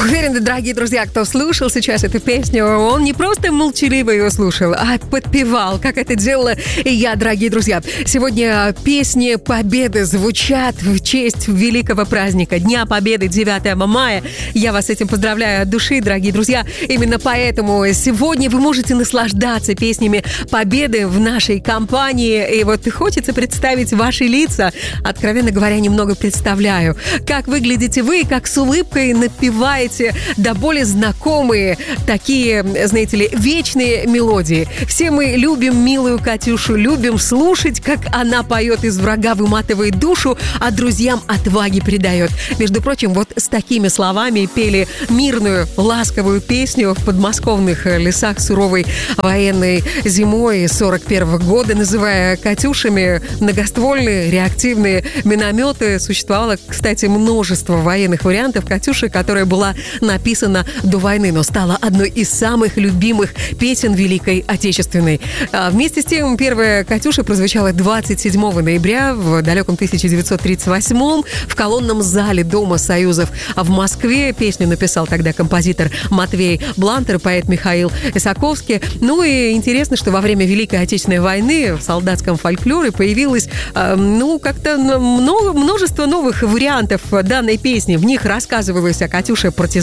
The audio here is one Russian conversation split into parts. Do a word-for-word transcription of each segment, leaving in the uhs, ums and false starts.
Уверены, дорогие друзья, кто слушал сейчас эту песню, он не просто молчаливо ее слушал, а подпевал, как это делала и я, дорогие друзья. Сегодня песни Победы звучат в честь великого праздника Дня Победы девятого мая. Я вас с этим поздравляю от души, дорогие друзья. Именно поэтому сегодня вы можете наслаждаться песнями Победы в нашей компании. И вот хочется представить ваши лица. Откровенно говоря, немного представляю, как выглядите вы, как с улыбкой напеваете до боли знакомые такие, знаете ли, вечные мелодии. Все мы любим милую Катюшу, любим слушать, как она поет «Из врага выматывает душу», а друзьям отваги придает. Между прочим, вот с такими словами пели мирную, ласковую песню в подмосковных лесах суровой военной зимой сорок первого года, называя «Катюшами» многоствольные реактивные минометы. Существовало, кстати, множество военных вариантов «Катюши», которая была написана до войны, но стала одной из самых любимых песен Великой Отечественной. А вместе с тем, первая «Катюша» прозвучала двадцать седьмого ноября в далеком тысяча девятьсот тридцать восьмом в колонном зале Дома Союзов в Москве. Песню написал тогда композитор Матвей Блантер, поэт Михаил Исаковский. Ну и интересно, что во время Великой Отечественной войны в солдатском фольклоре появилось, э, ну, как-то много, множество новых вариантов данной песни. В них рассказывалось о Катюше-партизане,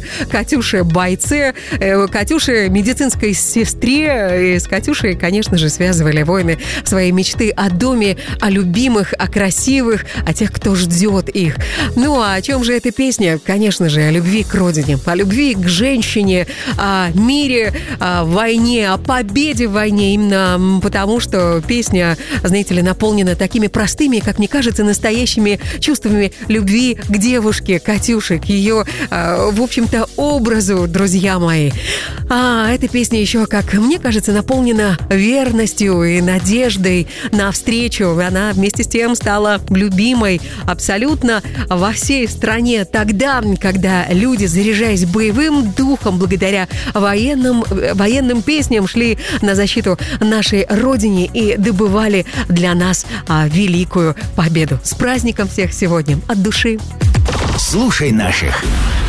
Катюше-бойце, э, Катюше-медицинской сестре. И с Катюшей, конечно же, связывали воины свои мечты о доме, о любимых, о красивых, о тех, кто ждет их. Ну, а о чем же эта песня? Конечно же, о любви к родине, о любви к женщине, о мире, о войне, о победе в войне. Именно потому, что песня, знаете ли, наполнена такими простыми, как мне кажется, настоящими чувствами любви к девушке, Катюше, к ее, в общем-то, образу, друзья мои. А эта песня еще, как мне кажется, наполнена верностью и надеждой на встречу. Она вместе с тем стала любимой абсолютно во всей стране тогда, когда люди, заряжаясь боевым духом, благодаря военным, военным песням, шли на защиту нашей Родине и добывали для нас а, великую победу. С праздником всех сегодня от души! Слушай наших.